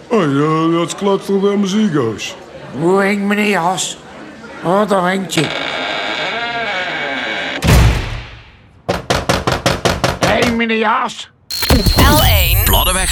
Oh, dat klopt toch wel muziek, Goos? Hoe hinkt meneer Jas? Oh, daar hinkt je. Hé, meneer Jas. L1. Bladdeweg.